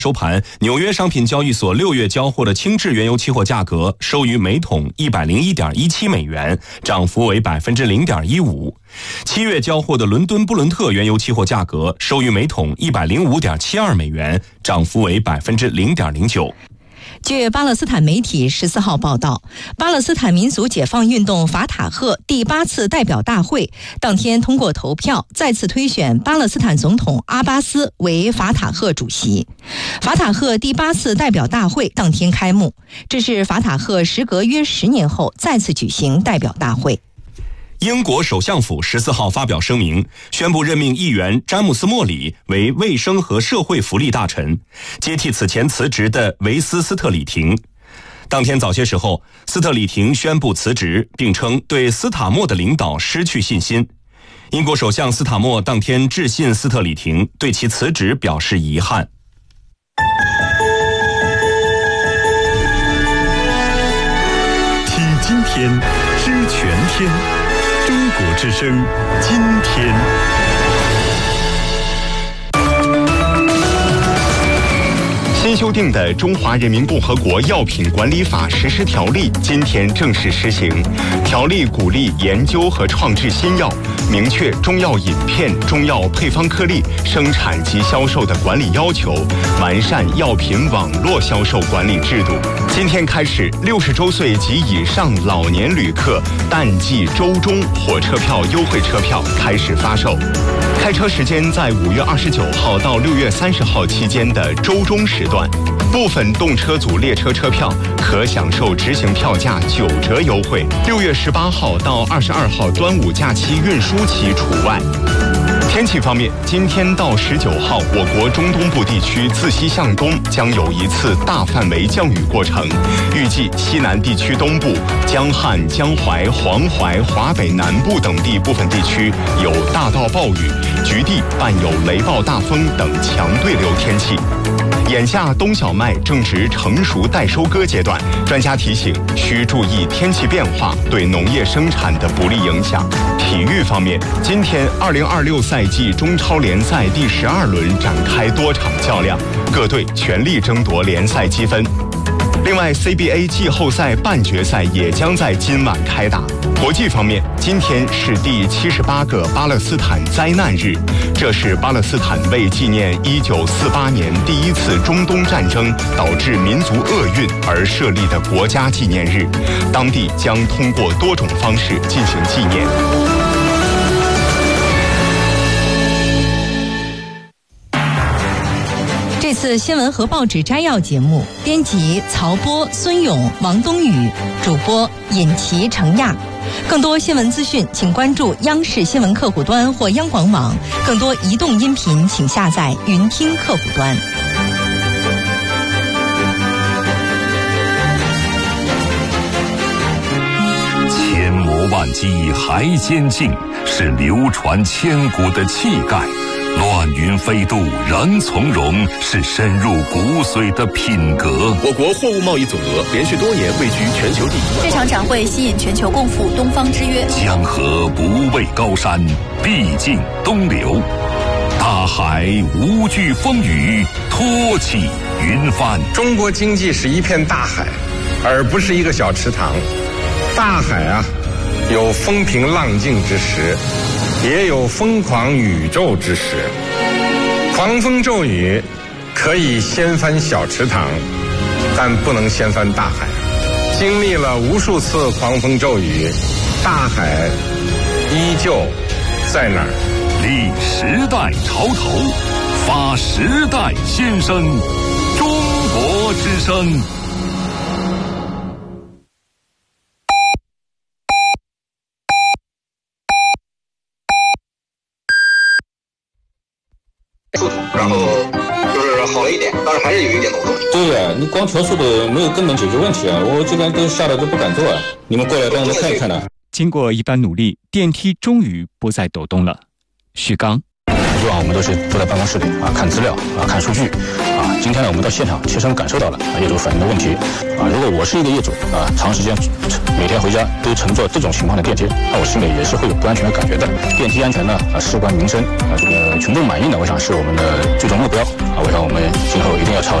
收盘，纽约商品交易所6月交货的轻质原油期货价格收于每桶101.17美元，涨幅为0.15%。7月交货的伦敦布伦特原油期货价格收于每桶105.72美元，涨幅为0.09%。 据巴勒斯坦媒体14号报道，巴勒斯坦民族解放运动法塔赫第8次代表大会当天通过投票，再次推选巴勒斯坦总统阿巴斯为法塔赫主席。法塔赫第8次代表大会当天开幕，这是法塔赫时隔约10年后再次举行代表大会。 英国首相府14号发表声明，宣布任命议员詹姆斯·莫里为卫生和社会福利大臣，接替此前辞职的维斯斯特里廷。当天早些时候，斯特里廷宣布辞职，并称对斯塔默的领导失去信心。英国首相斯塔默当天致信斯特里廷，对其辞职表示遗憾。 听今天，知全天。中国之声，今天。新修订的《中华人民共和国药品管理法》实施条例今天正式施行。条例鼓励研究和创制新药，明确中药饮片、中药配方颗粒生产及销售的管理要求，完善药品网络销售管理制度。今天开始，60周岁及以上老年旅客淡季周中火车票优惠车票开始发售。开车时间在5月29号到6月30号期间的周中时段，部分动车组列车车票可享受执行票价9折优惠，6月18号到22号端午假期运输期除外。天气方面，今天到19号，我国中东部地区自西向东将有一次大范围降雨过程，预计西南地区东部、江汉、江淮、黄淮、华北南部等地部分地区有大到暴雨，局地伴有雷暴大风等强对流天气。眼下冬小麦正值成熟待收割阶段，专家提醒需注意天气变化对农业生产的不利影响。体育方面，今天2026赛季中超联赛第12轮展开多场较量，各队全力争夺联赛积分。另外 CBA 季后赛半决赛也将在今晚开打。国际方面，今天是第78个巴勒斯坦灾难日，这是巴勒斯坦为纪念1948年第一次中东战争导致民族厄运而设立的国家纪念日，当地将通过多种方式进行纪念。 这次新闻和报纸摘要节目，编辑曹波、孙勇、王东宇，主播尹琪、程亚。更多新闻资讯，请关注央视新闻客户端或央广网。更多移动音频，请下载云听客户端。 千磨万击还坚劲，是流传千古的气概。乱云飞渡仍从容，是深入骨髓的品格。 我国货物贸易总额连续多年位居全球第一。 这场展会吸引全球共赴东方之约。 江河不畏高山，必尽东流。大海无惧风雨，托起云帆。 中国经济是一片大海，而不是一个小池塘。大海啊，有风平浪静之时，也有疯狂宇宙之时。狂风骤雨可以掀翻小池塘，但不能掀翻大海。经历了无数次狂风骤雨，大海依旧在那儿。 立时代潮头，发时代先声，中国之声。 然后就是好了一点，但是还是有一点漏洞。 对呀，你光调速度没有根本解决问题啊！我这边都吓得都不敢坐啊！你们过来帮我看一看呢。 经过一番努力，电梯终于不再抖动了。徐刚， 以往我们都是坐在办公室里啊，看资料啊，看数据啊， 今天呢，我们到现场切身感受到了业主反映的问题如果我是一个业主长时间每天回家都乘坐这种情况的电梯，那我心里也是会有不安全的感觉的。电梯安全呢事关民生这个群众满意呢，我想是我们的最终目标我想我们今后一定要朝